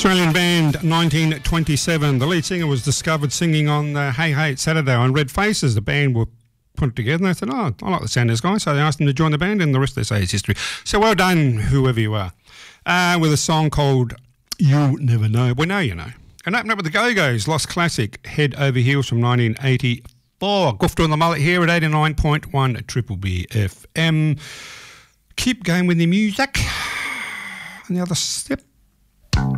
Australian band, 1927. The lead singer was discovered singing on Hey Hey It's Saturday on Red Faces. The band were put together and they said, oh, I like the sound of this guy. So they asked him to join the band and the rest they say is history. So well done, whoever you are. With a song called You Never Know. Well, now you know. And open up with the Go-Go's, Lost Classic, Head Over Heels from 1984. Goofed on the Mullet here at 89.1 Triple B FM. Keep going with the music. And the other step.